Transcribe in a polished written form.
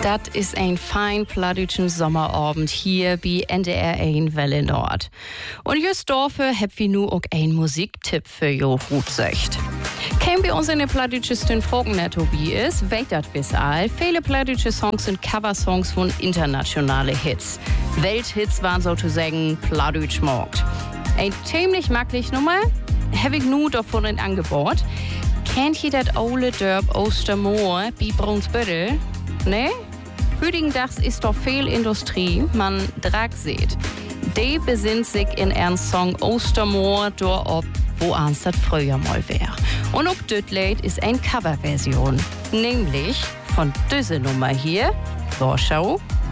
Das ist ein fein plattdütschen Sommerabend hier bei NDR 1 Welle Nord. Und just dafür hab wir nu auch ein Musiktipp für jo Hutsecht. Kein bei uns in der plattdütschen Folgenetto ist, weht das bis all. Viele plattdütsche Songs sind Coversongs von internationale Hits. Welthits waren sozusagen plattdütsch markt. Ein ziemlich maglich Nummer, hab ich nu davon in Angebot. Kennt ihr das ole Dörp Ostermoor bei Brunsbüttel? Ne? Hüdigendags ist doch viel Industrie, man Drag sieht. Die besinnt sich in ihren Song Ostermoor dorop, wo ans das früher mal wär. Und auch das Lied ist eine Coverversion, nämlich von dieser Nummer hier, Warschau